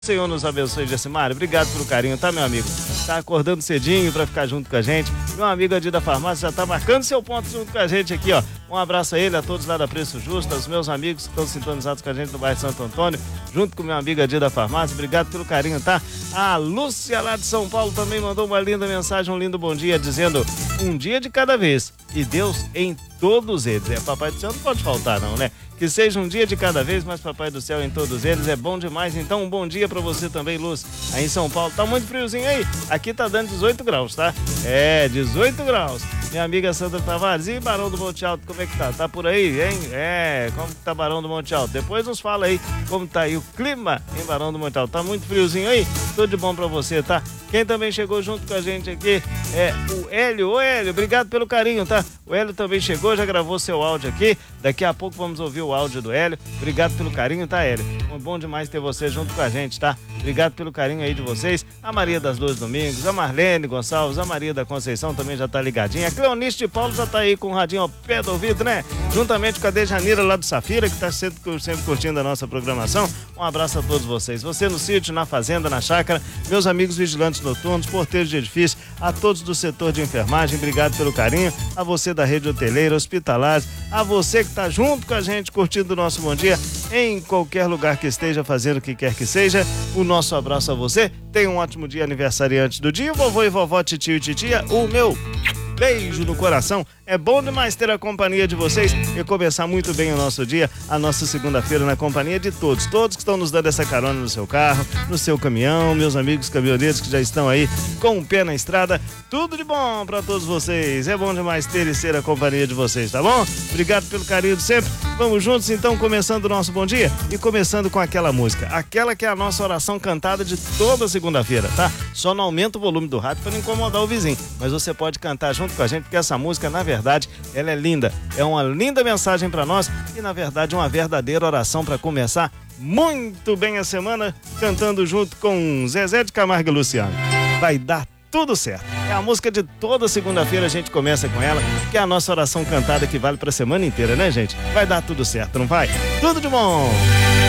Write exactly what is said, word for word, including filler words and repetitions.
Senhor nos abençoe, Gessimário. Obrigado pelo carinho, tá, meu amigo? Tá acordando cedinho pra ficar junto com a gente. Meu amigo Adi da Farmácia já tá marcando seu ponto junto com a gente aqui, ó. Um abraço a ele, a todos lá da Preço Justo, aos meus amigos que estão sintonizados com a gente no bairro Santo Antônio, junto com meu amigo Adi da Farmácia. Obrigado pelo carinho, tá? A Lúcia lá de São Paulo também mandou uma linda mensagem, um lindo bom dia, dizendo um dia de cada vez e Deus em todos eles. É, Papai do Céu não pode faltar não, né? Que seja um dia de cada vez, mas Papai do Céu em todos eles é bom demais. Então um bom dia pra você também, Luz. Aí em São Paulo tá muito friozinho aí. Aqui tá dando dezoito graus, tá? É, dezoito graus. Minha amiga Sandra Tavares, e Barão do Monte Alto, como é que tá? Tá por aí, hein? É, como que tá Barão do Monte Alto? Depois nos fala aí como tá aí o clima em Barão do Monte Alto. Tá muito friozinho aí? Tudo de bom pra você, tá? Quem também chegou junto com a gente aqui é o Hélio. Ô Hélio, obrigado pelo carinho, tá? O Hélio também chegou, já gravou seu áudio aqui. Daqui a pouco vamos ouvir o áudio do Hélio. Obrigado pelo carinho, tá, Hélio? Bom demais ter você junto com a gente, tá? Obrigado pelo carinho aí de vocês. A Maria das Dores Domingos, a Marlene Gonçalves, a Maria da Conceição também já tá ligadinha. A Cleonice de Paulo já tá aí com o radinho ao pé do ouvido, né? Juntamente com a Dejanira lá do Safira, que tá sempre, sempre curtindo a nossa programação. Um abraço a todos vocês. Você no sítio, na fazenda, na chácara, meus amigos vigilantes noturnos, porteiros de edifício, a todos do setor de enfermagem, obrigado pelo carinho. A você da rede hoteleira, hospitalares, a você que tá junto com a gente, curtindo o nosso bom dia, em qualquer lugar que esteja fazendo o que quer que seja, o nosso abraço a você. Tenha um ótimo dia aniversariante do dia, vovô e vovó, titio e titia, o meu beijo no coração. É bom demais ter a companhia de vocês e começar muito bem o nosso dia, a nossa segunda-feira na companhia de todos, todos que estão nos dando essa carona no seu carro, no seu caminhão, meus amigos caminhoneiros que já estão aí com o pé na estrada, tudo de bom para todos vocês. É bom demais ter e ser a companhia de vocês, tá bom? Obrigado pelo carinho de sempre. Vamos juntos então, começando o nosso bom dia e começando com aquela música, aquela que é a nossa oração cantada de toda segunda-feira, tá? Só não aumenta o volume do rádio para não incomodar o vizinho, mas você pode cantar junto com a gente, porque essa música, na verdade, ela é linda, é uma linda mensagem para nós e, na verdade, uma verdadeira oração para começar muito bem a semana, cantando junto com Zezé de Camargo e Luciano. Vai dar tudo certo. É a música de toda segunda-feira, a gente começa com ela, que é a nossa oração cantada que vale para a semana inteira, né, gente? Vai dar tudo certo, não vai? Tudo de bom!